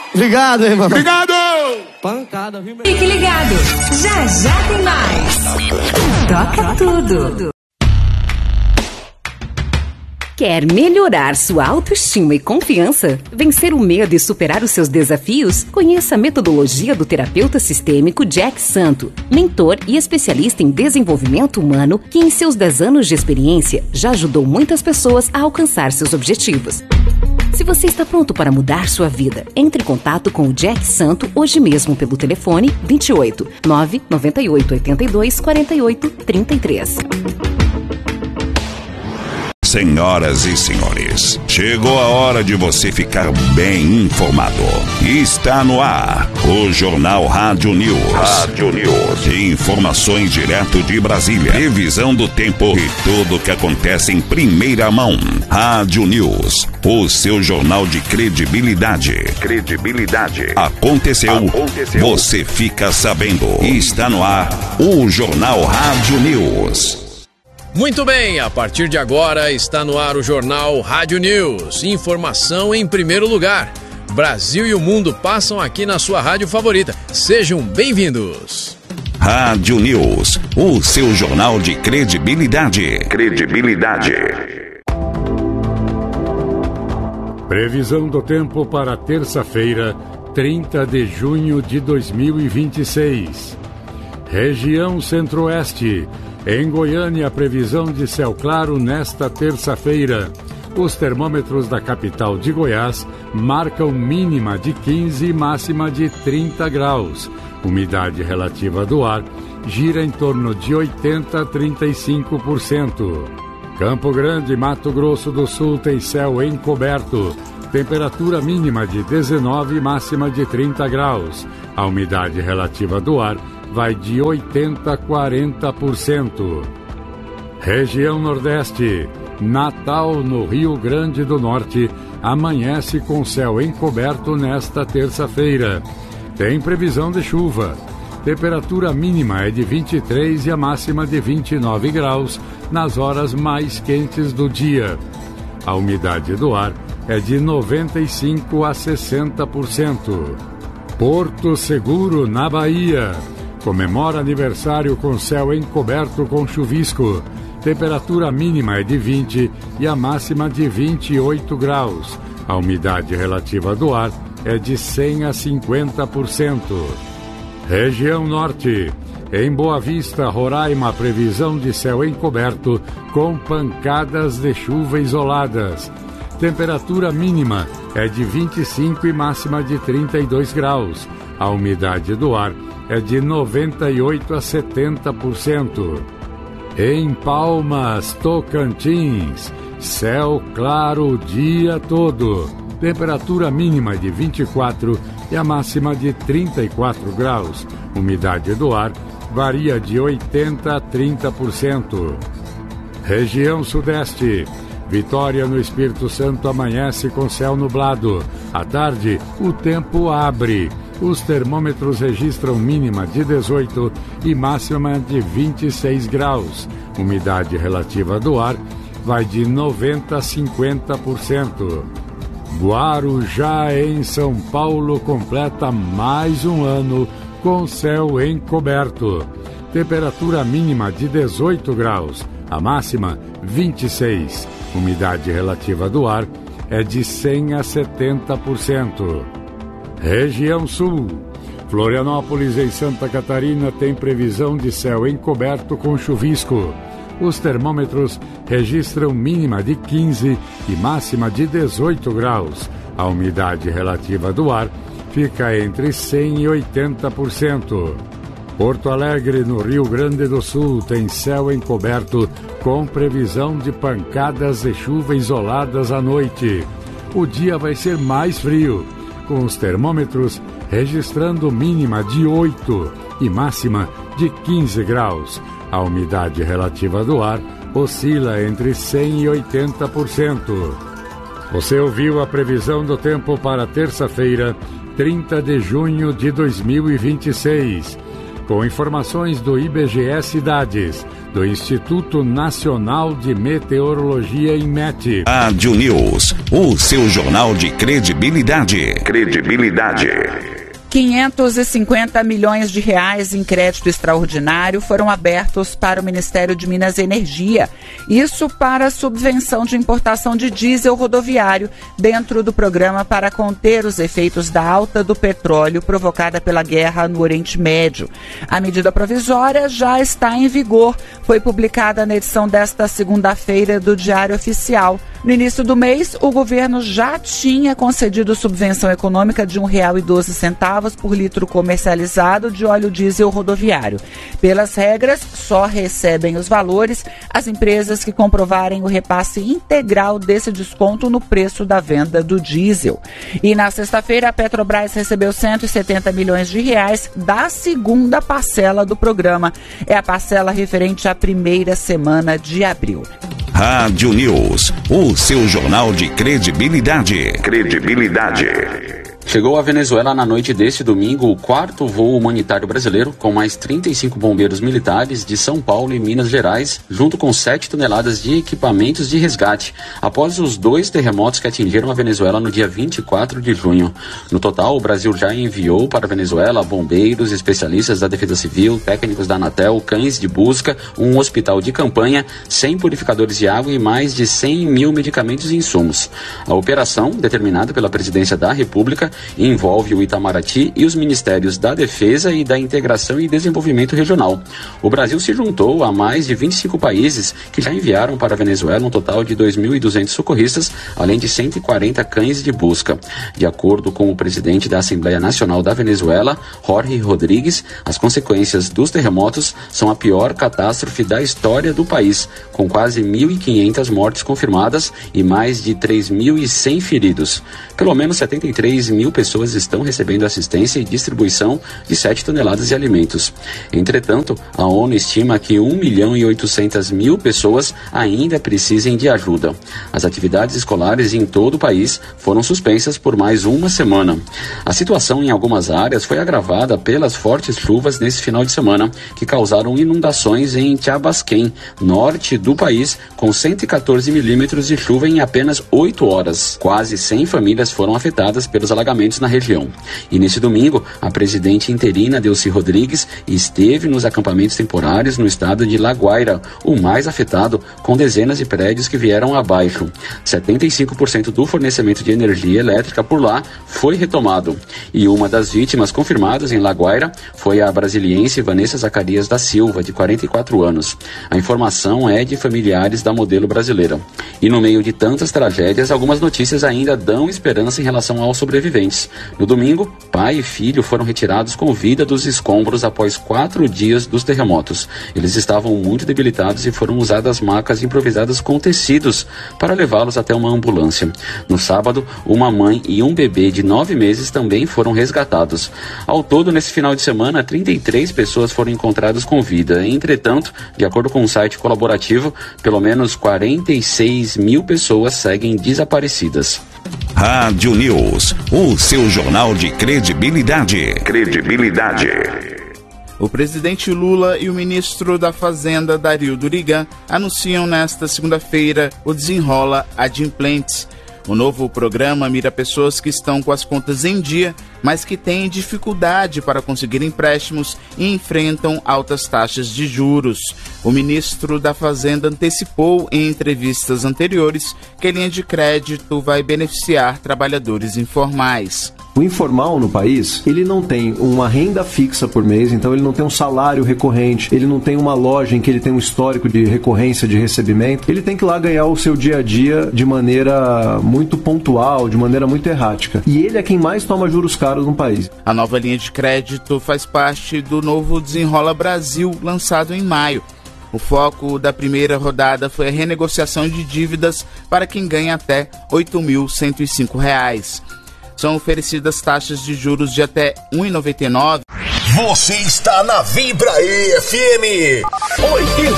Obrigado, irmão. Obrigado! Pancada, viu, meu? Fique ligado, já já tem mais. Toca tudo. Quer melhorar sua autoestima e confiança? Vencer o medo e superar os seus desafios? Conheça a metodologia do terapeuta sistêmico Jack Santo, mentor e especialista em desenvolvimento humano que em seus 10 anos de experiência já ajudou muitas pessoas a alcançar seus objetivos. Se você está pronto para mudar sua vida, entre em contato com o Jack Santo hoje mesmo pelo telefone 28 998 82 48 33. Senhoras e senhores, chegou a hora de você ficar bem informado. Está no ar o Jornal Rádio News. Rádio News. Informações direto de Brasília. Previsão do tempo e tudo o que acontece em primeira mão. Rádio News, o seu jornal de credibilidade. Aconteceu. Você fica sabendo. Está no ar o Jornal Rádio News. Muito bem, a partir de agora está no ar o Jornal Rádio News. Informação em primeiro lugar. Brasil e o mundo passam aqui na sua rádio favorita. Sejam bem-vindos. Rádio News, o seu jornal de credibilidade. Previsão do tempo para terça-feira, 30 de junho de 2026. Região Centro-Oeste. Em Goiânia, a previsão de céu claro nesta terça-feira. Os termômetros da capital de Goiás marcam mínima de 15 e máxima de 30 graus. Umidade relativa do ar gira em torno de 80% a 35%. Campo Grande, Mato Grosso do Sul tem céu encoberto. Temperatura mínima de 19 e máxima de 30 graus. A umidade relativa do ar vai de 80% a 40%. Região Nordeste. Natal, no Rio Grande do Norte, amanhece com céu encoberto nesta terça-feira. Tem previsão de chuva. Temperatura mínima é de 23 e a máxima de 29 graus nas horas mais quentes do dia. A umidade do ar é de 95% a 60%. Porto Seguro, na Bahia. Comemora aniversário com céu encoberto com chuvisco. Temperatura mínima é de 20 e a máxima de 28 graus. A umidade relativa do ar é de 100% a 50%. Região Norte. Em Boa Vista, Roraima, previsão de céu encoberto com pancadas de chuva isoladas. Temperatura mínima é de 25 e máxima de 32 graus. A umidade do ar é de 98% a 70%. Em Palmas, Tocantins, céu claro o dia todo. Temperatura mínima de 24 e a máxima de 34 graus. Umidade do ar varia de 80% a 30%. Região Sudeste. Vitória, no Espírito Santo, amanhece com céu nublado. À tarde, o tempo abre. Os termômetros registram mínima de 18 e máxima de 26 graus. Umidade relativa do ar vai de 90% a 50%. Guarujá, em São Paulo, completa mais um ano com céu encoberto. Temperatura mínima de 18 graus, a máxima 26. Umidade relativa do ar é de 100% a 70%. Região Sul. Florianópolis, em Santa Catarina, tem previsão de céu encoberto com chuvisco. Os termômetros registram mínima de 15 e máxima de 18 graus. A umidade relativa do ar fica entre 100% e 80%. Porto Alegre, no Rio Grande do Sul, tem céu encoberto com previsão de pancadas de chuva isoladas à noite. O dia vai ser mais frio, com os termômetros registrando mínima de 8 e máxima de 15 graus. A umidade relativa do ar oscila entre 100% e 80%. Você ouviu a previsão do tempo para terça-feira, 30 de junho de 2026. com informações do IBGE Cidades, do Instituto Nacional de Meteorologia INMET. Rádio News, o seu jornal de credibilidade. 550 milhões de reais em crédito extraordinário foram abertos para o Ministério de Minas e Energia. Isso para a subvenção de importação de diesel rodoviário dentro do programa para conter os efeitos da alta do petróleo provocada pela guerra no Oriente Médio. A medida provisória já está em vigor. Foi publicada na edição desta segunda-feira do Diário Oficial. No início do mês, o governo já tinha concedido subvenção econômica de R$ 1,12 por litro comercializado de óleo diesel rodoviário. Pelas regras, só recebem os valores as empresas que comprovarem o repasse integral desse desconto no preço da venda do diesel. E na sexta-feira, a Petrobras recebeu 170 milhões de reais da segunda parcela do programa. É a parcela referente à primeira semana de abril. Rádio News, o seu jornal de credibilidade. Chegou à Venezuela na noite deste domingo o 4º voo humanitário brasileiro com mais 35 bombeiros militares de São Paulo e Minas Gerais, junto com 7 toneladas de equipamentos de resgate, após os 2 terremotos que atingiram a Venezuela no dia 24 de junho. No total, o Brasil já enviou para a Venezuela bombeiros, especialistas da Defesa Civil, técnicos da Anatel, cães de busca, um hospital de campanha, 100 purificadores de água e mais de 100 mil medicamentos e insumos. A operação, determinada pela Presidência da República, envolve o Itamaraty e os Ministérios da Defesa e da Integração e Desenvolvimento Regional. O Brasil se juntou a mais de 25 países que já enviaram para a Venezuela um total de 2.200 socorristas, além de 140 cães de busca. De acordo com o presidente da Assembleia Nacional da Venezuela, Jorge Rodrigues, as consequências dos terremotos são a pior catástrofe da história do país, com quase 1.500 mortes confirmadas e mais de 3.100 feridos. Pelo menos 73 mil pessoas estão recebendo assistência e distribuição de 7 toneladas de alimentos. Entretanto, a ONU estima que 1.800.000 pessoas ainda precisem de ajuda. As atividades escolares em todo o país foram suspensas por mais uma semana. A situação em algumas áreas foi agravada pelas fortes chuvas nesse final de semana, que causaram inundações em Chabasquém, norte do país, com 114 milímetros de chuva em apenas 8 horas. Quase 100 famílias foram afetadas pelos alagamentos na região. E nesse domingo, a presidente interina Delcy Rodrigues esteve nos acampamentos temporários no estado de La Guaira, o mais afetado, com dezenas de prédios que vieram abaixo. 75% do fornecimento de energia elétrica por lá foi retomado. E uma das vítimas confirmadas em La Guaira foi a brasiliense Vanessa Zacarias da Silva, de 44 anos. A informação é de familiares da modelo brasileira. E no meio de tantas tragédias, algumas notícias ainda dão esperança em relação aos sobreviventes. No domingo, pai e filho foram retirados com vida dos escombros após 4 dias dos terremotos. Eles estavam muito debilitados e foram usadas macas improvisadas com tecidos para levá-los até uma ambulância. No sábado, uma mãe e um bebê de 9 meses também foram resgatados. Ao todo, nesse final de semana, 33 pessoas foram encontradas com vida. Entretanto, de acordo com um site colaborativo, pelo menos 46 mil pessoas seguem desaparecidas. Rádio News, o seu jornal de credibilidade. O presidente Lula e o ministro da Fazenda, Dario Durigan, anunciam nesta segunda-feira o Desenrola Adimplentes. O novo programa mira pessoas que estão com as contas em dia, mas que têm dificuldade para conseguir empréstimos e enfrentam altas taxas de juros. O ministro da Fazenda antecipou em entrevistas anteriores que a linha de crédito vai beneficiar trabalhadores informais. O informal no país, ele não tem uma renda fixa por mês, então ele não tem um salário recorrente, ele não tem uma loja em que ele tem um histórico de recorrência de recebimento, ele tem que ir lá ganhar o seu dia a dia de maneira muito pontual, de maneira muito errática. E ele é quem mais toma juros caros no país. A nova linha de crédito faz parte do novo Desenrola Brasil, lançado em maio. O foco da primeira rodada foi a renegociação de dívidas para quem ganha até R$ 8.105. São oferecidas taxas de juros de até 1,99%. Você está na Vibra FM 88,9.